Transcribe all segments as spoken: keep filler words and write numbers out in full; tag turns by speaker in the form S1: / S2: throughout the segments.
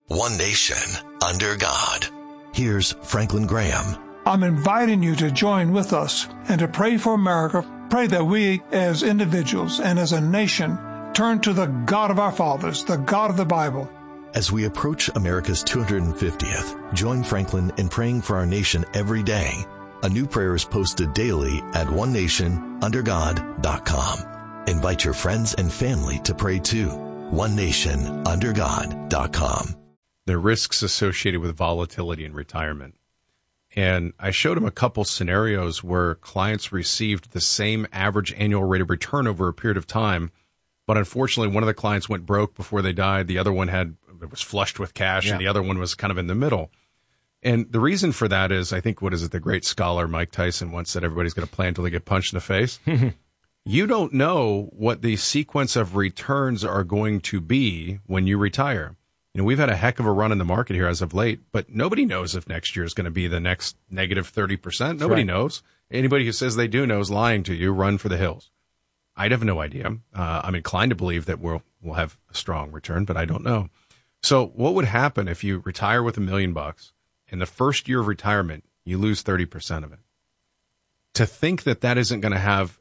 S1: One nation, under God. Here's Franklin Graham.
S2: I'm inviting you to join with us and to pray for America. Pray that we as individuals and as a nation turn to the God of our fathers, the God of the Bible.
S1: As we approach America's two hundred fiftieth, join Franklin in praying for our nation every day. A new prayer is posted daily at one nation under god dot com. Invite your friends and family to pray too. one nation under god dot com.
S3: The risks associated with volatility in retirement. And I showed him a couple scenarios where clients received the same average annual rate of return over a period of time. But unfortunately, one of the clients went broke before they died. The other one had it was flushed with cash, yeah. and the other one was kind of in the middle. And the reason for that is, I think, what is it, the great scholar Mike Tyson once said, everybody's going to play until they get punched in the face. You don't know what the sequence of returns are going to be when you retire. You know, we've had a heck of a run in the market here as of late, but nobody knows if next year is going to be the next negative thirty percent. Nobody right. knows. Anybody who says they do know is lying to you. Run for the hills. I'd have no idea. Uh, I'm inclined to believe that we'll we'll have a strong return, but I don't know. So what would happen if you retire with a million bucks? In the first year of retirement, you lose thirty percent of it. To think that that isn't going to have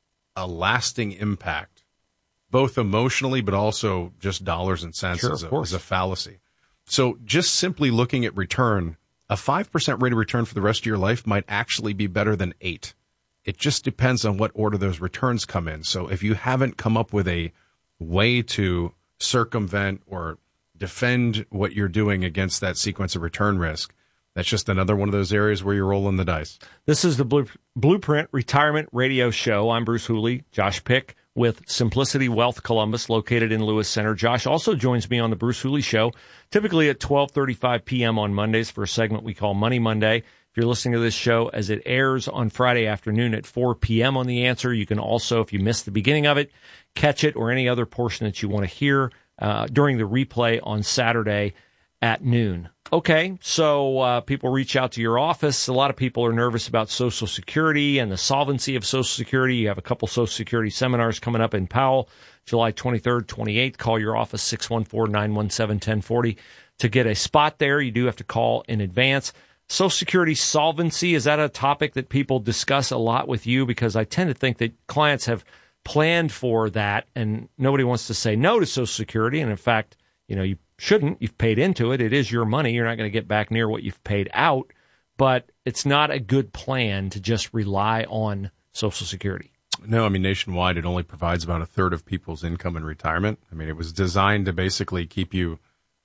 S3: a lasting impact, both emotionally but also just dollars and cents,
S4: sure,
S3: is, a, is a fallacy. So just simply looking at return, a five percent rate of return for the rest of your life might actually be better than eight. It just depends on what order those returns come in. So if you haven't come up with a way to circumvent or defend what you're doing against that sequence of return risk, that's just another one of those areas where you're rolling the dice.
S4: This is the Blue, Blueprint Retirement Radio Show. I'm Bruce Hooley, Josh Pick with Simplicity Wealth Columbus, located in Lewis Center. Josh also joins me on the Bruce Hooley Show, typically at twelve thirty-five p.m. on Mondays for a segment we call Money Monday. If you're listening to this show as it airs on Friday afternoon at four p.m. on The Answer, you can also, if you missed the beginning of it, catch it or any other portion that you want to hear uh, during the replay on Saturday at noon. Okay, so uh, people reach out to your office. A lot of people are nervous about Social Security and the solvency of Social Security. You have a couple Social Security seminars coming up in Powell, July twenty-third, twenty-eighth. Call your office, six one four, nine one seven, one zero four zero, to get a spot there. You do have to call in advance. Social Security solvency, is that a topic that people discuss a lot with you? Because I tend to think that clients have planned for that, and nobody wants to say no to Social Security. And in fact, you know, you shouldn't. You've paid into it. It is your money. You're not going to get back near what you've paid out. But it's not a good plan to just rely on Social Security.
S3: No, I mean, nationwide, it only provides about a third of people's income in retirement. I mean, it was designed to basically keep you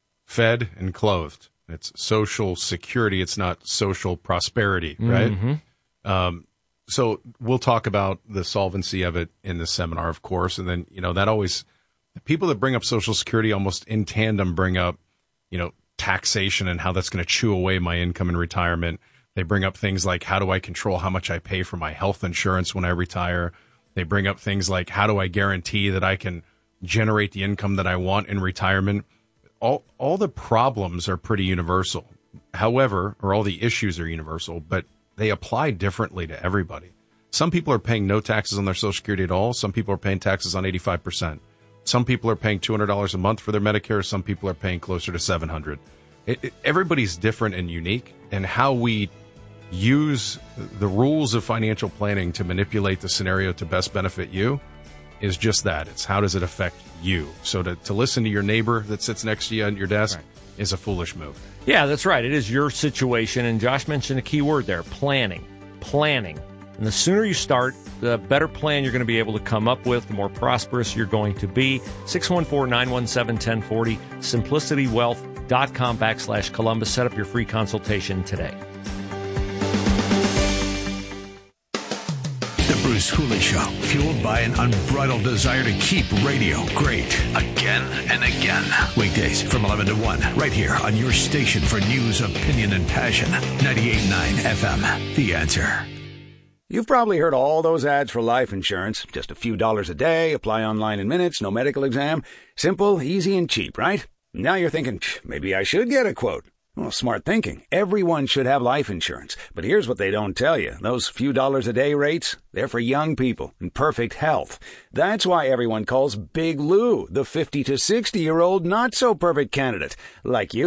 S3: fed and clothed. It's Social Security. It's not social prosperity, right?
S4: Mm-hmm.
S3: Um, so we'll talk about the solvency of it in the seminar, of course. And then, you know, that always... The people that bring up Social Security almost in tandem bring up, you know, taxation and how that's going to chew away my income in retirement. They bring up things like, how do I control how much I pay for my health insurance when I retire? They bring up things like, how do I guarantee that I can generate the income that I want in retirement? All all the problems are pretty universal. However, or all the issues are universal, but they apply differently to everybody. Some people are paying no taxes on their Social Security at all. Some people are paying taxes on eighty-five percent. Some people are paying two hundred dollars a month for their Medicare. Some people are paying closer to seven hundred dollars. It, it, everybody's different and unique, and how we use the rules of financial planning to manipulate the scenario to best benefit you is just that. It's how does it affect you? So to, to listen to your neighbor that sits next to you at your desk right. is a foolish move.
S4: Yeah, that's right. It is your situation, and Josh mentioned a key word there, planning. Planning. And the sooner you start, the better plan you're going to be able to come up with, the more prosperous you're going to be. six one four, nine one seven, one zero four zero, simplicitywealth.com backslash Columbus. Set up your free consultation today.
S5: The Bruce Hooley Show, fueled by an unbridled desire to keep radio great. Again and again. Weekdays from eleven to one, right here on your station for news, opinion, and passion. ninety-eight point nine F M, The Answer.
S6: You've probably heard all those ads for life insurance. Just a few dollars a day, apply online in minutes, no medical exam. Simple, easy, and cheap, right? Now you're thinking, maybe I should get a quote. Well, smart thinking. Everyone should have life insurance. But here's what they don't tell you. Those few dollars a day rates, they're for young people in perfect health. That's why everyone calls Big Lou the fifty to sixty-year-old not-so-perfect candidate. Like you.